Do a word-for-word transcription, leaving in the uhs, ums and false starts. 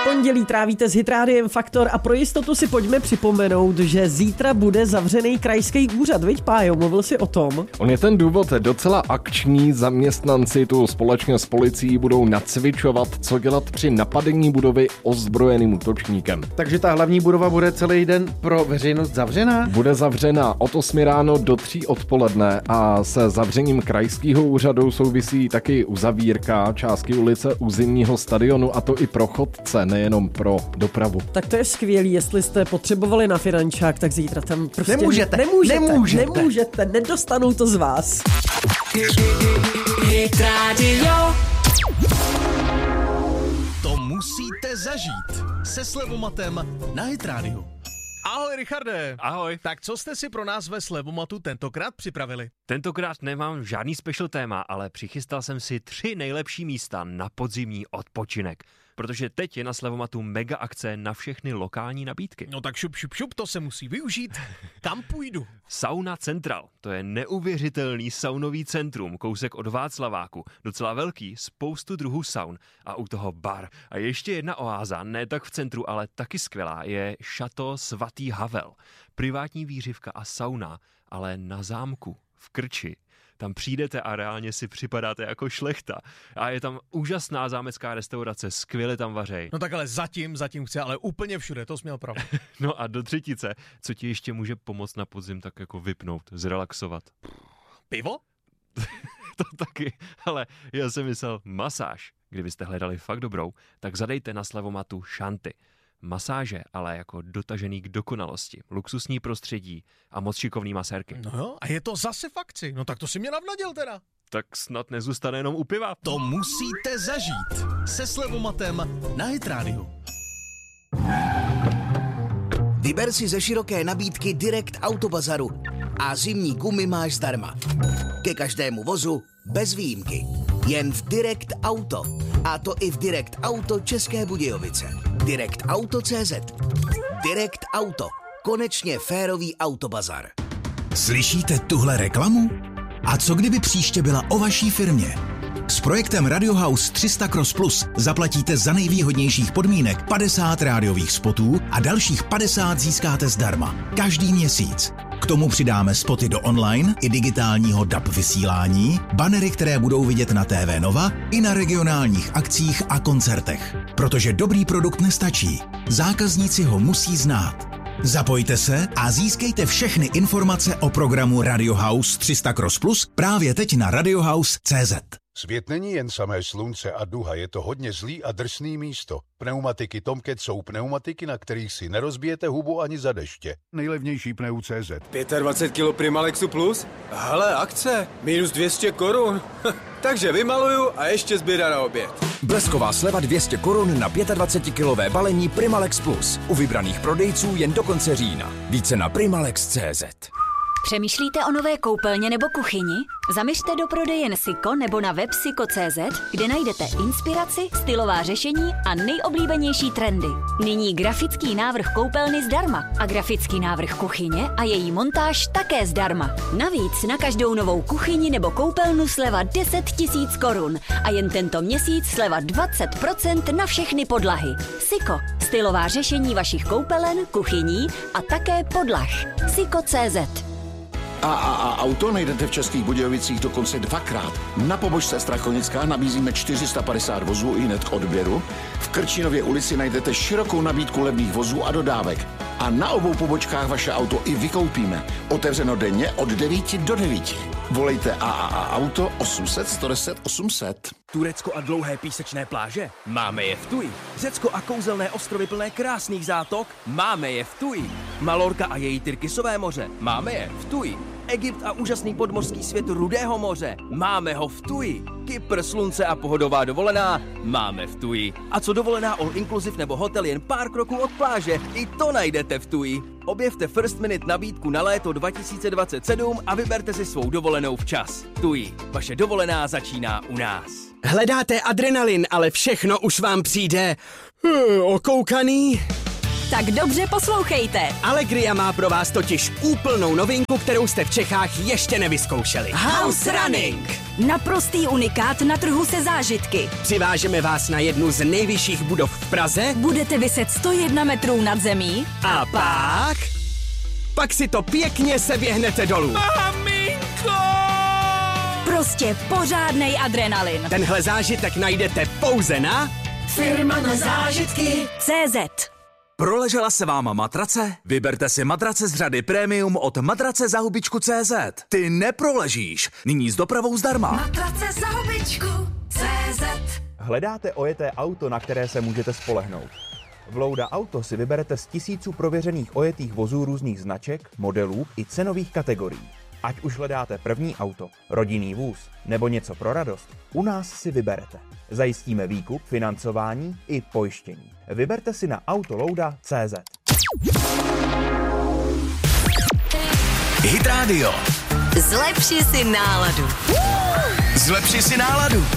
Pondělí trávíte s Hitrádiem Faktor a pro jistotu si pojďme připomenout, že zítra bude zavřený krajský úřad, viď Pájo, mluvil si o tom? On je ten důvod docela akční, zaměstnanci tu společně s policií budou nacvičovat, co dělat při napadení budovy ozbrojeným útočníkem. Takže ta hlavní budova bude celý den pro veřejnost zavřená? Bude zavřena od osmi ráno do tří odpoledne a se zavřením krajského úřadu souvisí taky uzavírka části ulice u zimního stadionu, a to i pro chodce, nejenom pro dopravu. Tak to je skvělý, jestli jste potřebovali na finančák, tak zítra tam prostě nemůžete, nemůžete, nemůžete, nemůžete, nedostanou to z vás. To musíte zažít se Slevomatem na Hit Radio. Ahoj, Richarde. Ahoj. Tak co jste si pro nás ve Slevomatu tentokrát připravili? Tentokrát nemám žádný special téma, ale přichystal jsem si tři nejlepší místa na podzimní odpočinek. Protože teď je na Slevomatu mega akce na všechny lokální nabídky. No tak šup, šup, šup, to se musí využít. Kam půjdu? Sauna Central, to je neuvěřitelný saunový centrum, kousek od Václaváku, docela velký, spoustu druhů saun a u toho bar. A ještě jedna oáza, ne tak v centru, ale taky skvělá, je Šato Svatý Havel. Privátní výřivka a sauna, ale na zámku, v Krči. Tam přijdete a reálně si připadáte jako šlechta. A je tam úžasná zámecká restaurace, skvěle tam vařej. No tak ale zatím, zatím chci, ale úplně všude, to jsi měl pravdu. No a do třetice, co ti ještě může pomoct na podzim tak jako vypnout, zrelaxovat? Pivo? To taky, ale já jsem myslel masáž. Kdybyste hledali fakt dobrou, tak zadejte na Slevomatu šanty. Masáže, ale jako dotažený k dokonalosti, luxusní prostředí a moc šikovný masérky. No jo, a je to zase v akci, no tak to si mě navnadil teda. Tak snad nezůstane jenom u piva. To musíte zažít se Slevomatem na Hit Radio. Vyber si ze široké nabídky Direct Autobazaru a zimní gumy máš zdarma. Ke každému vozu bez výjimky. Jen v Direct Auto. A to i v Direct Auto České Budějovice. Direct Auto tečka cé zet. Direct Auto. Konečně férový autobazar. Slyšíte tuhle reklamu? A co kdyby příště byla o vaší firmě? S projektem Radio House tři sta Cross Plus zaplatíte za nejvýhodnějších podmínek padesát rádiových spotů a dalších padesát získáte zdarma. Každý měsíc. K tomu přidáme spoty do online i digitálního D A B vysílání, banery, které budou vidět na T V Nova i na regionálních akcích a koncertech. Protože dobrý produkt nestačí. Zákazníci ho musí znát. Zapojte se a získejte všechny informace o programu Radio House tři sta Cross Plus právě teď na radiohouse tečka cé zet. Svět není jen samé slunce a duha, je to hodně zlý a drsný místo. Pneumatiky Tomcat jsou pneumatiky, na kterých si nerozbijete hubu ani za deště. Nejlevnější pneu tečka cé zet. dvacet pět kilo Primalexu Plus? Hele, akce, minus dvě stě korun. Takže vymaluju a ještě zběra na oběd. Blesková sleva dvě stě korun na dvacetikilové balení Primalex Plus. U vybraných prodejců jen do konce října. Více na primalex tečka cé zet. Přemýšlíte o nové koupelně nebo kuchyni? Zaměřte do prodejen Siko nebo na web siko tečka cé zet, kde najdete inspiraci, stylová řešení a nejoblíbenější trendy. Nyní grafický návrh koupelny zdarma a grafický návrh kuchyně a její montáž také zdarma. Navíc na každou novou kuchyni nebo koupelnu sleva deset tisíc korun a jen tento měsíc sleva dvacet procent na všechny podlahy. Siko, stylová řešení vašich koupelen, kuchyní a také podlah. Siko tečka cé zet. A, a, a auto najdete v Českých Budějovicích dokonce dvakrát. Na pobočce Strachonická nabízíme čtyři sta padesát vozů i hned k odběru. V Krčinově ulici najdete širokou nabídku levných vozů a dodávek. A na obou pobočkách vaše auto i vykoupíme. Otevřeno denně od devíti do devíti. Volejte A A A Auto osm set sto deset osm set. Turecko a dlouhé písečné pláže? Máme je v Tuji. Řecko a kouzelné ostrovy plné krásných zátok? Máme je v Tuji. Malorka a její Tyrkisové moře? Máme je v Tuji. Egypt a úžasný podmořský svět Rudého moře? Máme ho v Tuji. Kypr, slunce a pohodová dovolená? Máme v Tuji. A co dovolená all inclusive nebo hotel jen pár kroků od pláže? I to najdete v Tuji. Objevte First Minute nabídku na léto dva tisíce dvacet sedm a vyberte si svou dovolenou včas. Tuji. Vaše dovolená začíná u nás. Hledáte adrenalin, ale všechno už vám přijde hmm, okoukaný? Tak dobře poslouchejte. Allegria má pro vás totiž úplnou novinku, kterou jste v Čechách ještě nevyzkoušeli. House Running. Naprostý unikát na trhu se zážitky. Přivážeme vás na jednu z nejvyšších budov v Praze. Budete viset sto jedna metrů nad zemí. A pak... Pak si to pěkně seběhnete dolů. Maminko! Prostě pořádnej adrenalin. Tenhle zážitek najdete pouze na... Firma na zážitky C Z. Proležela se vám matrace? Vyberte si matrace z řady Premium od matrace za hubičku C Z. Ty neproležíš. Nyní s dopravou zdarma. Matrace za hubičku C Z. Hledáte ojeté auto, na které se můžete spolehnout? V Louda Auto si vyberete z tisíců prověřených ojetých vozů různých značek, modelů i cenových kategorií. Ať už hledáte první auto, rodinný vůz nebo něco pro radost, u nás si vyberete. Zajistíme výkup, financování i pojištění. Vyberte si na autolouda tečka cé zet. Hit Radio. Zlepši si náladu. Zlepši si náladu.